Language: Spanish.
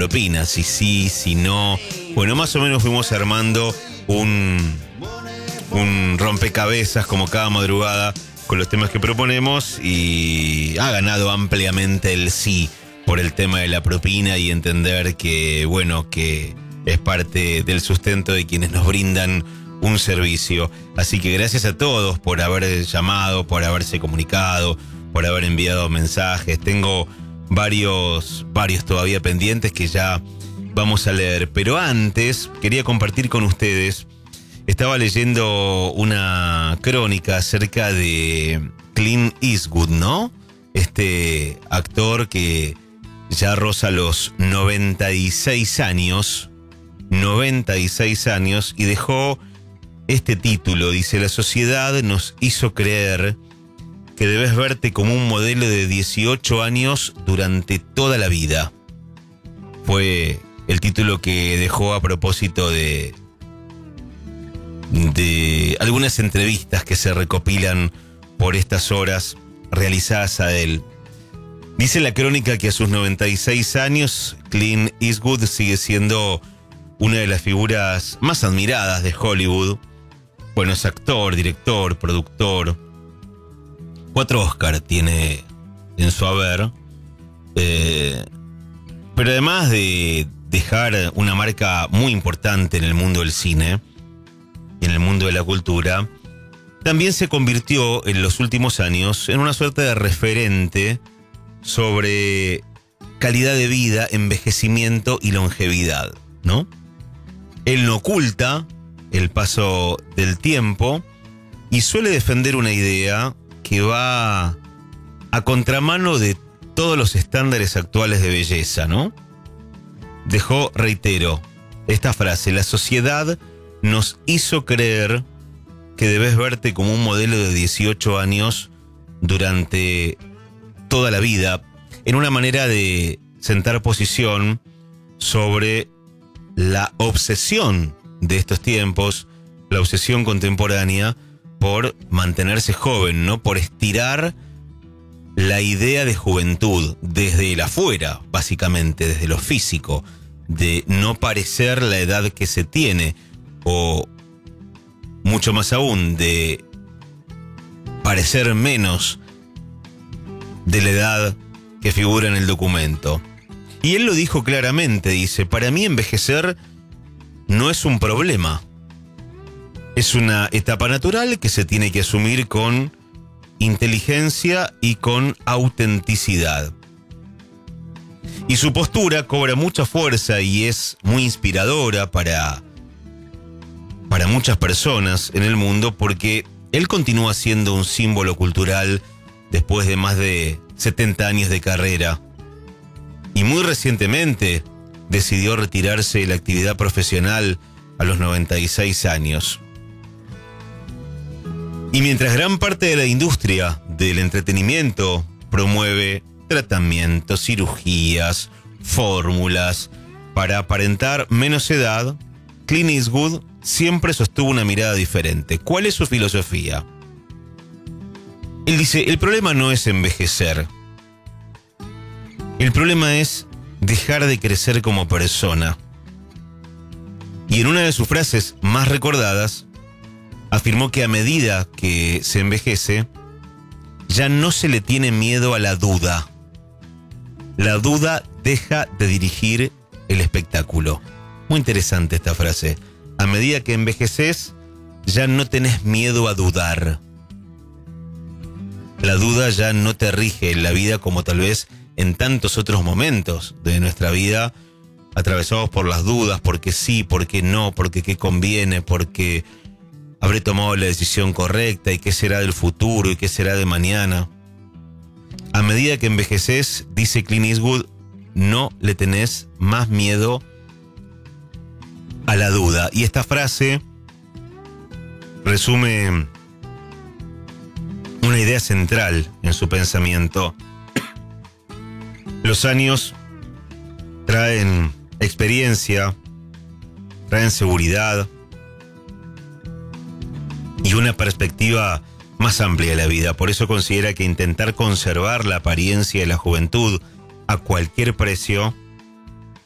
propina, si sí, si no. Bueno, más o menos fuimos armando un rompecabezas como cada madrugada con los temas que proponemos y ha ganado ampliamente el sí por el tema de la propina y entender que, bueno, que es parte del sustento de quienes nos brindan un servicio. Así que gracias a todos por haber llamado, por haberse comunicado, por haber enviado mensajes. Tengo varios todavía pendientes que ya vamos a leer. Pero antes quería compartir con ustedes. Estaba leyendo una crónica acerca de Clint Eastwood, ¿no? Este actor que ya roza los 96 años y dejó este título. Dice: la sociedad nos hizo creer que debes verte como un modelo de 18 años durante toda la vida. Fue el título que dejó a propósito de algunas entrevistas que se recopilan por estas horas realizadas a él. Dice la crónica que a sus 96 años, Clint Eastwood sigue siendo una de las figuras más admiradas de Hollywood. Bueno, es actor, director, productor. 4 Oscar tiene en su haber. Pero además de dejar una marca muy importante en el mundo del cine y en el mundo de la cultura, también se convirtió en los últimos años en una suerte de referente sobre calidad de vida, envejecimiento y longevidad, ¿no? Él no oculta el paso del tiempo y suele defender una idea que va a contramano de todos los estándares actuales de belleza, ¿no? Dejó, reitero, esta frase: la sociedad nos hizo creer que debes verte como un modelo de 18 años durante toda la vida, en una manera de sentar posición sobre la obsesión de estos tiempos, la obsesión contemporánea por mantenerse joven, ¿no? Por estirar la idea de juventud desde el afuera, básicamente, desde lo físico, de no parecer la edad que se tiene, o mucho más aún, de parecer menos de la edad que figura en el documento. Y él lo dijo claramente, dice: para mí envejecer no es un problema. Es una etapa natural que se tiene que asumir con inteligencia y con autenticidad. Y su postura cobra mucha fuerza y es muy inspiradora para muchas personas en el mundo, porque él continúa siendo un símbolo cultural después de más de 70 años de carrera. Y muy recientemente decidió retirarse de la actividad profesional a los 96 años. Y mientras gran parte de la industria del entretenimiento promueve tratamientos, cirugías, fórmulas para aparentar menos edad, Clint Eastwood siempre sostuvo una mirada diferente. ¿Cuál es su filosofía? Él dice: el problema no es envejecer. El problema es dejar de crecer como persona. Y en una de sus frases más recordadas, afirmó que a medida que se envejece, ya no se le tiene miedo a la duda. La duda deja de dirigir el espectáculo. Muy interesante esta frase. A medida que envejeces, ya no tenés miedo a dudar. La duda ya no te rige en la vida como tal vez en tantos otros momentos de nuestra vida, atravesados por las dudas, porque sí, porque no, porque qué conviene, porque habré tomado la decisión correcta y qué será del futuro y qué será de mañana. A medida que envejeces, dice Clint Eastwood, no le tenés más miedo a la duda. Y esta frase resume una idea central en su pensamiento. Los años traen experiencia, traen seguridad y una perspectiva más amplia de la vida. Por eso considera que intentar conservar la apariencia de la juventud a cualquier precio